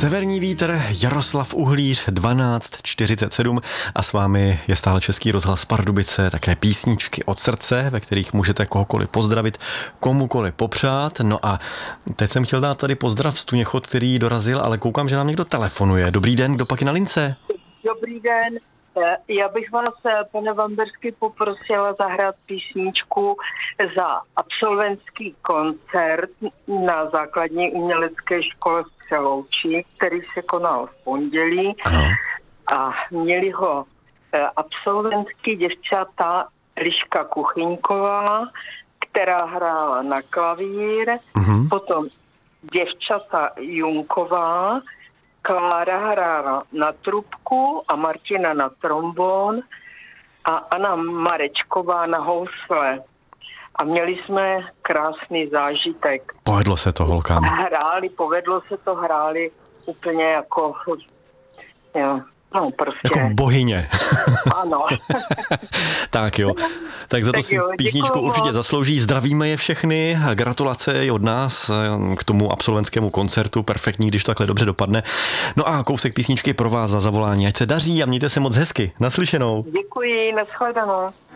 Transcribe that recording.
Severní vítr, Jaroslav Uhlíř, 12:47 a s vámi je stále Český rozhlas Pardubice, také písničky od srdce, ve kterých můžete kohokoliv pozdravit, komukoliv popřát. No a teď jsem chtěl dát tady pozdrav Stuněchod, který dorazil, ale koukám, že nám někdo telefonuje. Dobrý den, kdo pak je na lince? Dobrý den. Já bych vás, pane Vambersky, poprosila zahrát písničku za absolventský koncert na základní umělecké škole v Přelouči, který se konal v pondělí. Ano. A měli ho absolventky děvčata Liška Kuchyňková, která hrála na klavír, potom děvčata Junková, Klára hrála na trubku a Martina na trombon a Anna Marečková na housle. A měli jsme krásný zážitek. Povedlo se to holkám. Povedlo se to, hráli úplně jako, jo, no prostě. Jako bohyně. Ano. Tak jo. Tak za to Tak si jo, písničku děkuju určitě moc. zaslouží. Zdravíme je všechny. Gratulace i od nás k tomu absolventskému koncertu. Perfektní, když to takhle dobře dopadne. No a kousek písničky pro vás za zavolání. Ať se daří a mějte se moc hezky. Naslyšenou. Děkuji, nashledanou.